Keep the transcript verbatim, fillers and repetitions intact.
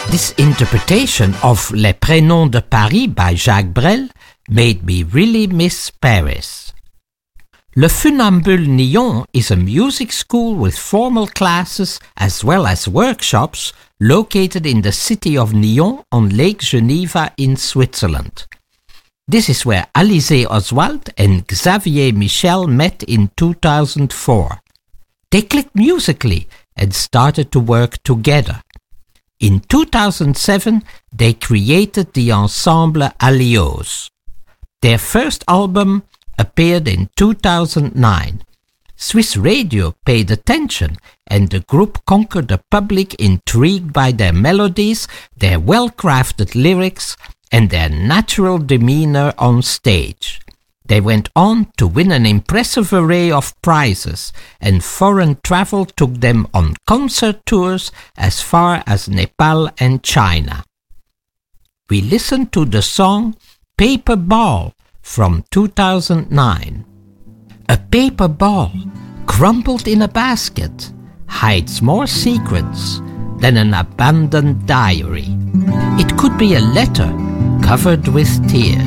This interpretation of Les Prénoms de Paris by Jacques Brel made me really miss Paris. Le Funambule Nyon is a music school with formal classes as well as workshops located in the city of Nyon on Lake Geneva in Switzerland. This is where Alizé Oswald and Xavier Michel met in two thousand four. They clicked musically and started to work together. In two thousand seven, they created the ensemble Alios. Their first album appeared in two thousand nine. Swiss radio paid attention, and the group conquered the public intrigued by their melodies, their well-crafted lyrics, and their natural demeanor on stage. They went on to win an impressive array of prizes, and foreign travel took them on concert tours as far as Nepal and China. We listened to the song Paper Ball from two thousand nine. A paper ball, crumpled in a basket, hides more secrets than an abandoned diary. It could be a letter covered with tears.